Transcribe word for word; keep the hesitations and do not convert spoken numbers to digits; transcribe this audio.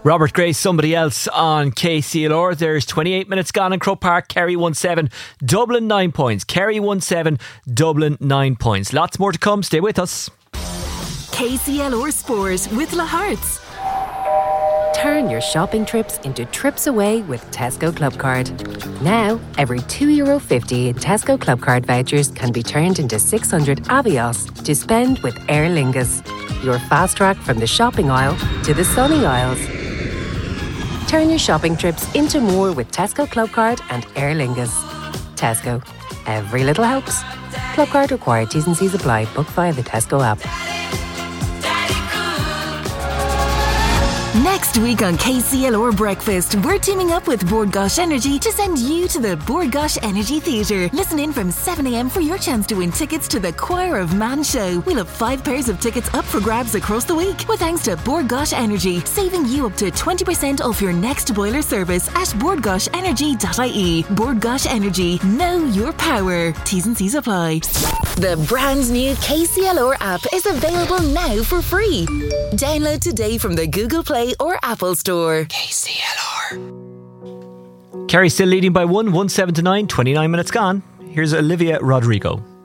Robert Gray, Somebody Else on K C L R. There's twenty-eight minutes gone in Croke Park. Kerry won seven, Dublin nine points. Kerry won seven, Dublin nine points. Lots more to come. Stay with us. K C L R Sport with La Hearts. Turn your shopping trips into trips away with Tesco Clubcard. Now, every two euro fifty in Tesco Clubcard vouchers can be turned into six hundred Avios to spend with Aer Lingus. Your fast track from the shopping aisle to the sunny aisles. Turn your shopping trips into more with Tesco Clubcard and Aer Lingus. Tesco. Every little helps. Clubcard required. T's and C's apply. Book via the Tesco app. Next week on K C L R Breakfast, we're teaming up with Bord Gáis Energy to send you to the Bord Gáis Energy Theatre. Listen in from seven a m for your chance to win tickets to the Choir of Man show. We'll have five pairs of tickets up for grabs across the week, with thanks to Bord Gáis Energy, saving you up to twenty percent off your next boiler service at bord gáis energy dot I E. Bord Gáis Energy, know your power. T's and C's apply. The brand new K C L R app is available now for free. Download today from the Google Play or Apple Store. K C L R. Kerry still leading by one, one seven to nine, twenty-nine minutes gone. Here's Olivia Rodrigo.